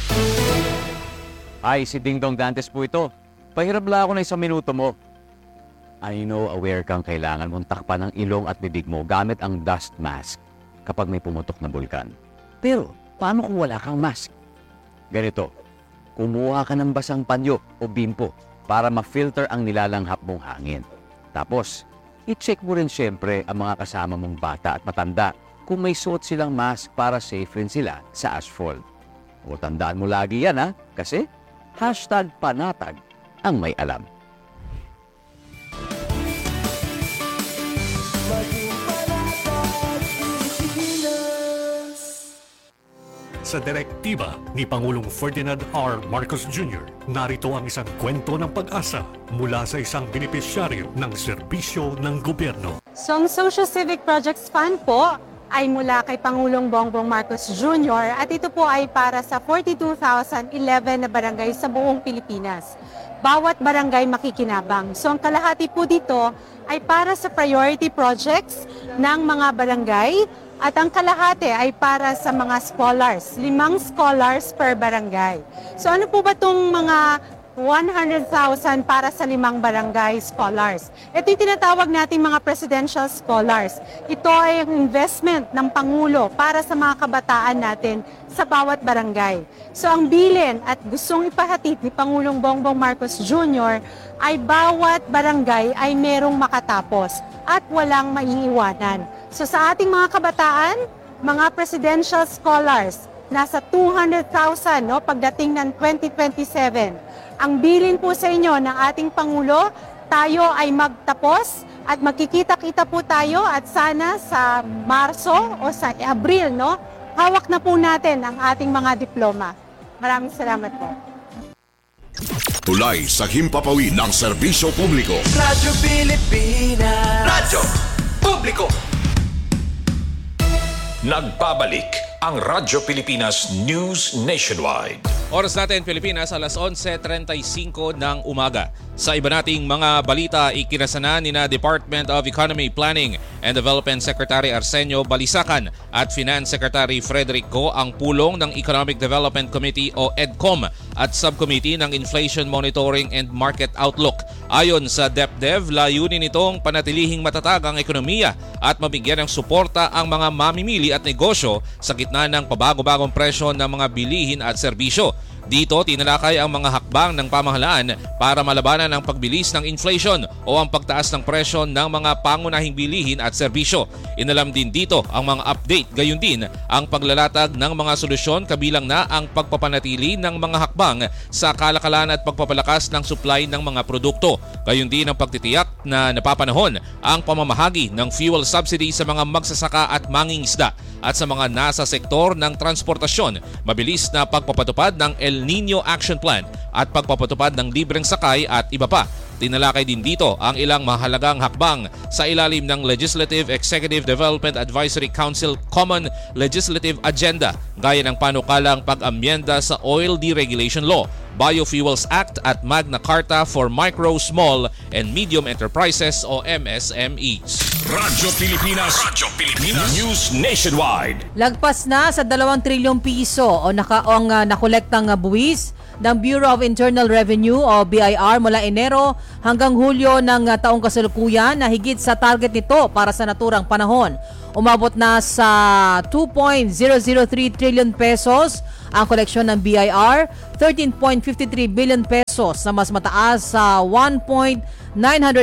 S22: Ay, si Ding Dong Dantes po ito. Pahirap lang ako na 1 minuto mo. I know aware kang kailangan mong takpan ng ilong at bibig mo gamit ang dust mask kapag may pumutok na bulkan. Pero, paano kung wala kang mask? Ganito, kumuha ka ng basang panyo o bimpo para ma-filter ang nilalanghap mong hangin. Tapos, i-check mo rin siyempre ang mga kasama mong bata at matanda kung may suot silang mask para safe rin sila sa asphalt. O tandaan mo lagi yan ha, kasi #panatag ang may alam.
S23: Sa direktiba ni Pangulong Ferdinand R. Marcos Jr., narito ang isang kwento ng pag-asa mula sa isang benepisyaryo ng serbisyo ng gobyerno.
S24: So ang Social Civic Projects Fund po ay mula kay Pangulong Bongbong Marcos Jr. at ito po ay para sa 42,011 na barangay sa buong Pilipinas. Bawat barangay makikinabang. So ang kalahati po dito ay para sa priority projects ng mga barangay at ang kalahati ay para sa mga scholars, 5 scholars per barangay. So ano po ba itong mga 100,000 para sa 5 barangay scholars? Ito yung tinatawag nating mga presidential scholars. Ito ay ang investment ng Pangulo para sa mga kabataan natin sa bawat barangay. So ang bilin at gustong ipahatid ni Pangulong Bongbong Marcos Jr. ay bawat barangay ay merong makatapos at walang maiiwanan. So sa ating mga kabataan, mga presidential scholars, nasa 200,000 pagdating ng 2027. Ang bilin po sa inyo ng ating Pangulo, tayo ay magtapos at magkikita-kita po tayo at sana sa Marso o sa Abril, hawak na po natin ang ating mga diploma. Maraming salamat po.
S3: Tulay sa himpapawid ng serbisyo publiko.
S8: Radyo Pilipinas. Radyo Publiko.
S3: Nagbabalik ang Radyo Pilipinas News Nationwide.
S9: Oras natin Pilipinas, alas 11:35 ng umaga. Sa iba nating mga balita, ikinasana ni na Department of Economy, Planning and Development Secretary Arsenio Balisacan at Finance Secretary Frederick Go ang pulong ng Economic Development Committee o EDCOM at Subcommittee ng Inflation Monitoring and Market Outlook. Ayon sa DepDev, layunin nitong panatilihing matatag ang ekonomiya at mabigyan ng suporta ang mga mamimili at negosyo sa gitna ng pabago-bagong presyo ng mga bilihin at serbisyo. Dito tinalakay ang mga hakbang ng pamahalaan para malabanan ang pagbilis ng inflation o ang pagtaas ng presyo ng mga pangunahing bilihin at serbisyo. Inalam din dito ang mga update, gayon din ang paglalatag ng mga solusyon kabilang na ang pagpapanatili ng mga hakbang sa kalakalan at pagpapalakas ng supply ng mga produkto. Gayon din ang pagtitiyak na napapanahon ang pamamahagi ng fuel subsidy sa mga magsasaka at mangingisda at sa mga nasa sektor ng transportasyon, mabilis na pagpapatupad ng El Nino Action Plan at pagpapatupad ng libreng sakay at iba pa. Tinalakay din dito ang ilang mahalagang hakbang sa ilalim ng Legislative Executive Development Advisory Council Common Legislative Agenda gaya ng panukalang pag-amyenda sa Oil Deregulation Law, Biofuels Act at Magna Carta for Micro, Small and Medium Enterprises o MSMEs.
S3: Radyo Pilipinas News Nationwide.
S10: Lagpas na sa 2 trilyong piso o nakolektang buwis ng Bureau of Internal Revenue o BIR mula Enero hanggang Hulyo ng taong kasalukuyan na higit sa target nito para sa naturang panahon. Umabot na sa 2.003 trillion pesos ang koleksyon ng BIR, 13.53 billion pesos na mas mataas sa 1.990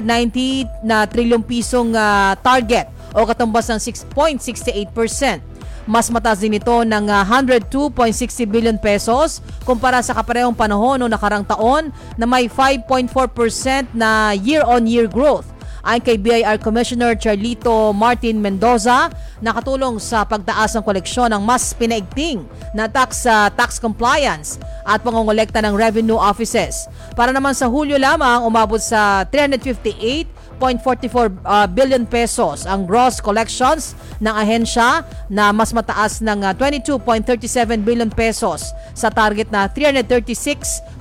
S10: na trilyong pisong target o katumbas ng 6.68%. Mas mataas din ito ng 102.60 billion pesos kumpara sa kaparehong panahon noong nakarang taon na may 5.4% na year-on-year growth. Ayon kay BIR Commissioner Charlito Martin Mendoza, nakatulong sa pagtaas ng koleksyon ng mas pinaigting na tax compliance at pangongolekta ng revenue offices. Para naman sa Hulyo lamang, umabot sa 358.44 billion pesos ang gross collections ng ahensya na mas mataas ng 22.37 billion pesos sa target na 336.07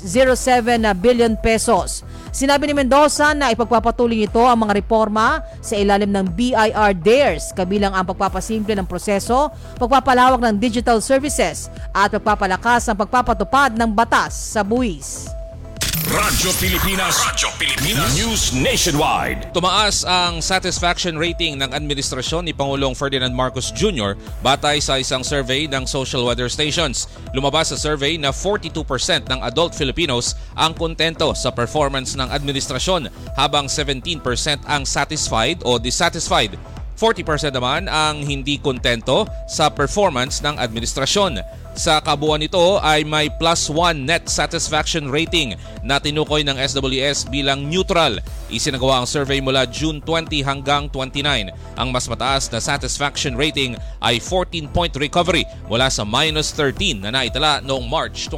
S10: billion pesos. Sinabi ni Mendoza na ipagpapatuloy nito ang mga reforma sa ilalim ng BIR DARES, kabilang ang pagpapasimple ng proseso, pagpapalawak ng digital services at pagpapalakas ng pagpapatupad ng batas sa buwis.
S3: Radyo Pilipinas News Nationwide.
S9: Tumaas ang satisfaction rating ng administrasyon ni Pangulong Ferdinand Marcos Jr. batay sa isang survey ng social weather stations. Lumabas sa survey na 42% ng adult Filipinos ang kontento sa performance ng administrasyon, habang 17% ang satisfied o dissatisfied. 40% naman ang hindi kontento sa performance ng administrasyon. Sa kabuuan nito ay may +1 net satisfaction rating na tinukoy ng SWS bilang neutral. Isinagawa ang survey mula June 20 hanggang 29. Ang mas mataas na satisfaction rating ay 14-point recovery mula sa -13 na naitala noong March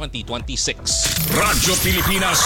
S9: 2026.
S3: Radyo Pilipinas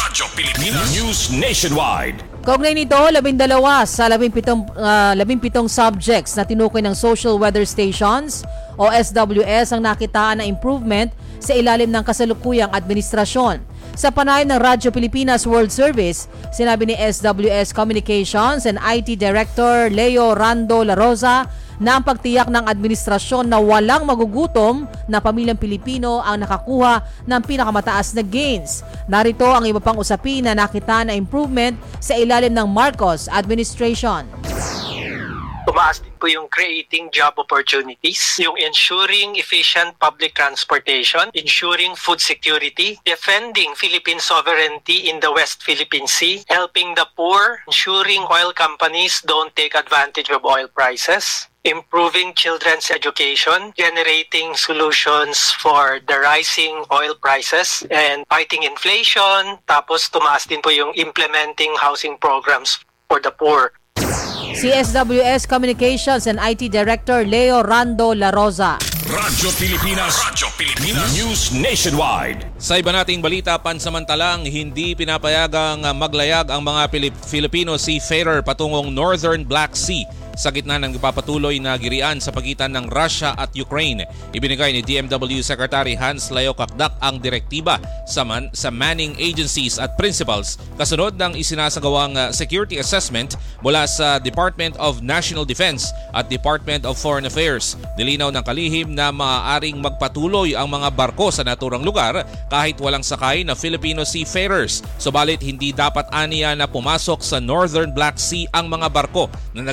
S3: News Nationwide.
S10: Kaugnay nito, 12 sa 17 subjects na tinukoy ng social weather stations o SWS ang nakitaan na improvement sa ilalim ng kasalukuyang administrasyon. Sa panayam ng Radyo Pilipinas World Service, sinabi ni SWS Communications and IT Director Leo Rando La Rosa na ang pagtiyak ng administrasyon na walang magugutom na pamilyang Pilipino ang nakakuha ng pinakamataas na gains. Narito ang iba pang usapin na nakita na improvement sa ilalim ng Marcos administration.
S1: Tumaas din po yung creating job opportunities, yung ensuring efficient public transportation, ensuring food security, defending Philippine sovereignty in the West Philippine Sea, helping the poor, ensuring oil companies don't take advantage of oil prices, improving children's education, generating solutions for the rising oil prices, and fighting inflation. Tapos tumaas din po yung implementing housing programs for the poor.
S10: Si SWS Communications and IT Director Leo Rando La Rosa.
S3: Radyo Pilipinas News Nationwide.
S9: Sa iba nating balita, pansamantalang hindi pinapayagang maglayag ang mga Filipino seafarer patungong Northern Black Sea sa gitna ng ipapatuloy na girian sa pagitan ng Russia at Ukraine. Ibinigay ni DMW Secretary Hans Leo Kakdak ang direktiba sa manning agencies at principals kasunod ng isinasagawang security assessment mula sa Department of National Defense at Department of Foreign Affairs. Nilinaw ng kalihim na maaaring magpatuloy ang mga barko sa naturang lugar kahit walang sakay na Filipino seafarers. Subalit hindi dapat aniya na pumasok sa Northern Black Sea ang mga barko na naglalaman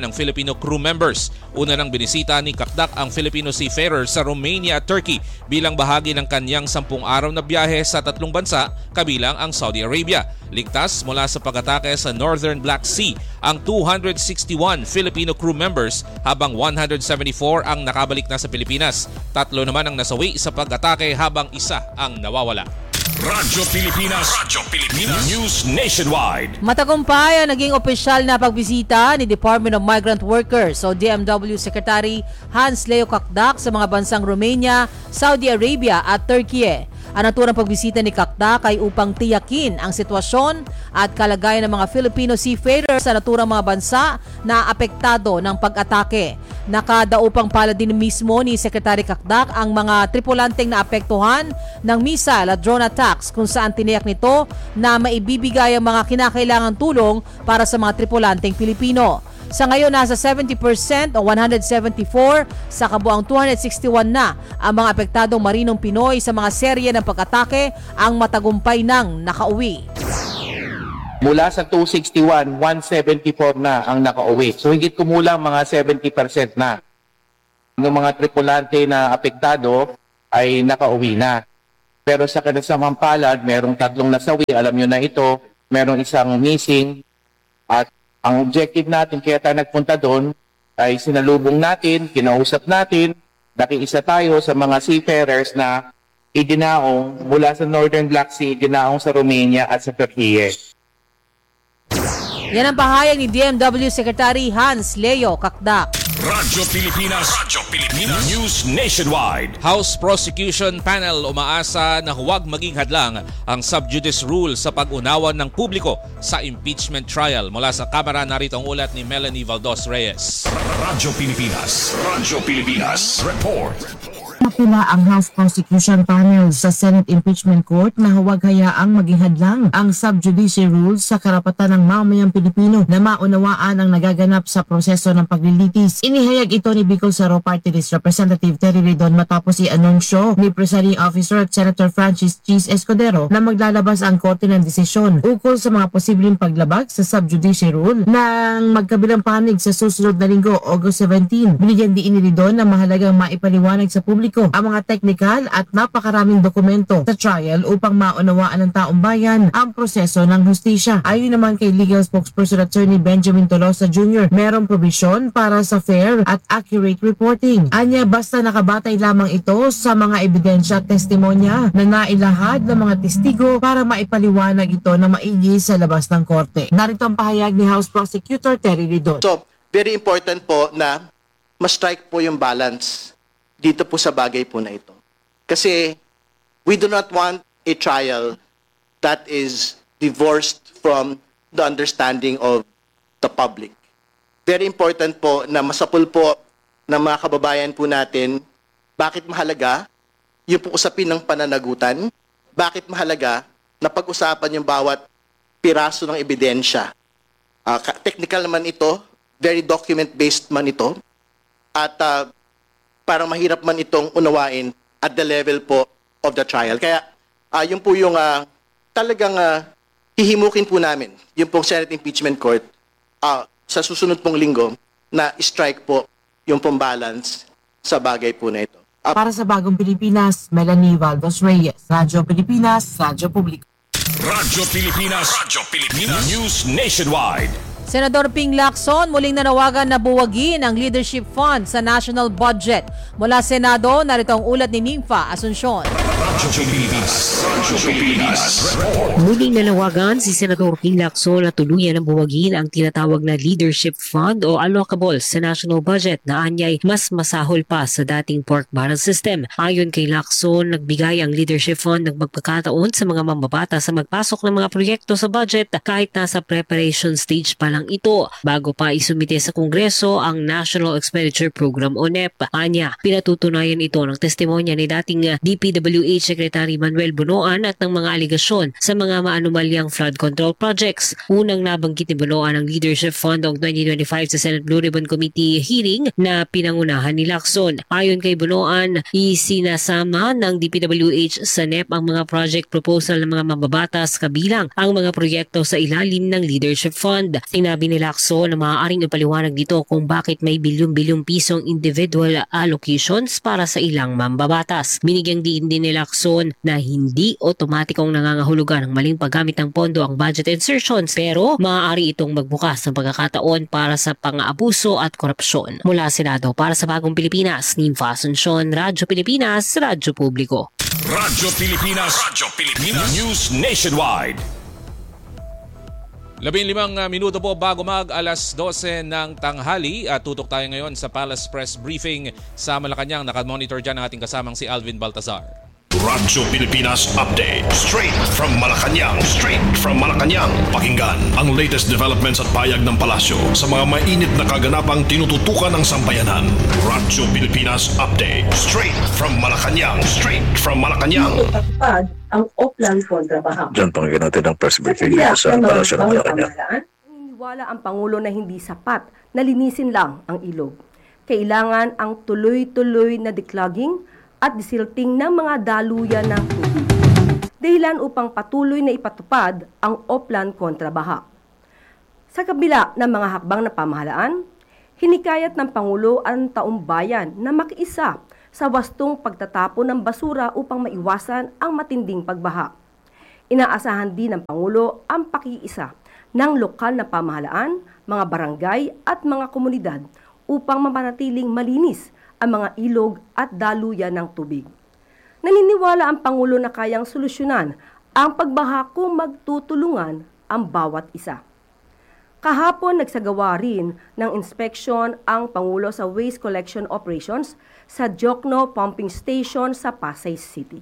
S9: ng Filipino crew members. Una nang binisita ni Kakdak ang Filipino seafarer sa Romania at Turkey bilang bahagi ng kanyang 10 araw na biyahe sa 3 bansa kabilang ang Saudi Arabia. Ligtas mula sa pag-atake sa Northern Black Sea ang 261 Filipino crew members habang 174 ang nakabalik na sa Pilipinas. 3 naman ang nasawi sa pag-atake habang 1 ang nawawala.
S3: Radyo Pilipinas. News Nationwide.
S10: Matagumpay ang naging opisyal na pagbisita ni Department of Migrant Workers o DMW Secretary Hans Leo Kakdak sa mga bansang Romania, Saudi Arabia at Turkey. Ang naturang pagbisita ni Kakdak ay upang tiyakin ang sitwasyon at kalagayan ng mga Filipino seafarers sa naturang mga bansa na apektado ng pag-atake. Nakadaupang pala din mismo ni Secretary Kakdak ang mga tripulanteng naapektuhan ng missile at drone attacks kung saan tiniyak nito na maibibigay ang mga kinakailangang tulong para sa mga tripulanteng Pilipino. Sa ngayon, nasa 70% o 174 sa kabuang 261 na ang mga apektadong marinong Pinoy sa mga serye ng pag-atake ang matagumpay nang nakauwi.
S4: Mula sa 261, 174 na ang nakauwi. So higit kumulang mga 70% na. Ng mga tripulante na apektado ay nakauwi na. Pero sa kanasamang palad, merong 3 nasawi. Alam nyo na ito, merong 1 missing. At ang objective natin, kaya tayo nagpunta doon, ay sinalubong natin, kinausap natin, nakiisa tayo sa mga seafarers na idinaong mula sa Northern Black Sea, idinaong sa Romania at sa Turkey.
S10: Yan ang pahayag ni DMW Secretary Hans Leo Kakdak.
S3: Radyo Pilipinas. News Nationwide.
S9: House Prosecution Panel umaasa na huwag maging hadlang ang sub judice rule sa pag-unawan ng publiko sa impeachment trial. Mula sa Kamara, narito ang ulat ni Melanie Valdos Reyes.
S3: Radyo Pilipinas. Report.
S5: Napila ang House Prosecution Panel sa Senate Impeachment Court na huwag hayaang maging hadlang ang sub judice rule sa karapatan ng mamayang Pilipino na maunawaan ang nagaganap sa proseso ng paglilitis. Inihayag ito ni Bicol Saro Party List Representative Terry Ridon matapos i-anunsyo ni Presiding Officer at Senator Francis Cheese Escudero na maglalabas ang korte ng desisyon ukol sa mga posibleng paglabag sa sub judice rule ng magkabilang panig sa susunod na linggo, August 17. Binigyan din ni Ridon na mahalagang maipaliwanag sa publiko ang mga teknikal at napakaraming dokumento sa trial upang maunawaan ng taong bayan ang proseso ng hustisya. Ayon naman kay Legal Spokesperson Attorney Benjamin Tolosa Jr., merong provision para sa fair at accurate reporting. Anya, basta nakabatay lamang ito sa mga ebidensya at testimonya na nailahad ng mga testigo para maipaliwanag ito na maigi sa labas ng korte. Narito ang pahayag ni House Prosecutor Terry Ridon.
S6: So, very important po na ma-strike po yung balance dito po sa bagay po na ito. Kasi we do not want a trial that is divorced from the understanding of the public. Very important po na masapul po ng mga kababayan po natin bakit mahalaga yung po usapin ng pananagutan, bakit mahalaga na pag-usapan yung bawat piraso ng ebidensya. Technical naman ito, very document-based man ito, at parang mahirap man itong unawain at the level po of the trial. Kaya yun po yung talagang hihimukin po namin, yung pong Senate Impeachment Court sa susunod pong linggo na strike po yung pong balance sa bagay po na ito.
S5: Para sa Bagong Pilipinas, Melanie Valdos Reyes, Radyo Pilipinas, Radyo Publiko.
S3: Radyo Pilipinas. News Nationwide.
S10: Senador Ping Lacson muling nanawagan na buwagin ang leadership fund sa national budget. Mula Senado, narito ang ulat ni Nympha Asuncion.
S7: Muling nanawagan si Senador Ping Lacson na tuluyan ng buwagin ang tinatawag na leadership fund o allocable sa national budget na anyay mas masahol pa sa dating pork barrel system. Ayon kay Lacson, nagbigay ang leadership fund ng magpagkataon sa mga mamabata sa magpasok ng mga proyekto sa budget kahit nasa preparation stage pa lang ito bago pa isumite sa Kongreso ang National Expenditure Program o NEP. Anya, pinatutunayan ito ng testimonya ni dating DPWH Secretary Manuel Bunoan at ng mga aligasyon sa mga maanumalyang flood control projects. Unang nabanggit ni Bunoan ang Leadership Fund noong 2025 sa Senate Blue Ribbon Committee hearing na pinangunahan ni Lacson. Ayon kay Bunoan, isinasama ng DPWH sa NEP ang mga project proposal ng mga mababatas kabilang ang mga proyekto sa ilalim ng Leadership Fund. Sinabi ni Lacson na maaaring ipaliwanag dito kung bakit may bilyong-bilyong pisong individual allocations para sa ilang mambabatas. Binigyang diin din ni Lacson na hindi otomatikong nangangahulugan ng maling paggamit ng pondo ang budget insertions pero maaari itong magbukas ng pagkakataon para sa pang-aabuso at korupsyon. Mula Senado para sa Bagong Pilipinas, Nimfa Asuncion, Radyo Pilipinas, Radyo Publiko.
S3: Radyo Pilipinas News Nationwide.
S9: 15 minuto po bago mag alas 12 ng tanghali at tutok tayo ngayon sa Palace Press Briefing sa Malacanang. Nakamonitor dyan ang ating kasamang si Alvin Baltazar.
S3: Radyo Pilipinas Update. Straight from Malacanang. Pakinggan ang latest developments at payag ng palasyo sa mga mainit na kaganapang tinututukan ng sambayanan. Radyo Pilipinas Update. Straight from Malacanang.
S11: Ipatupad ang Oplan kontrabaha.
S12: Diyan pakinggan natin ang press briefing sa palasyo ng Malacanang.
S11: Naniniwala ang Pangulo na hindi sapat na linisin lang ang ilog. Kailangan ang tuloy-tuloy na declogging at disilting ng mga daluyan ng tubig. Dahilan upang patuloy na ipatupad ang Oplan kontrabaha. Sa kabila ng mga hakbang na pamahalaan, hinikayat ng Pangulo ang taong bayan na makiisa sa wastong pagtatapon ng basura upang maiwasan ang matinding pagbaha. Inaasahan din ng Pangulo ang pakiisa ng lokal na pamahalaan, mga barangay at mga komunidad upang mapanatiling malinis ang mga ilog at daluyan ng tubig. Naniniwala ang Pangulo na kayang solusyonan ang pagbaha kung magtutulungan ang bawat isa. Kahapon nagsagawa rin ng inspeksyon ang Pangulo sa waste collection operations sa Jokno Pumping Station sa Pasay City.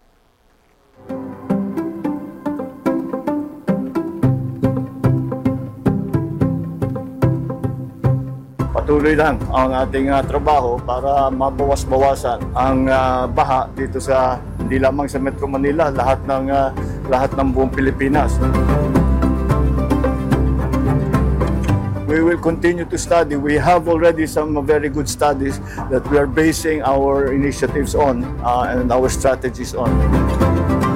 S13: Patuloy lang ang ating trabaho para mabawas-bawasan ang baha dito sa hindi lamang sa Metro Manila, lahat ng buong Pilipinas. We will continue to study. We have already some very good studies that we are basing our initiatives on and our strategies on.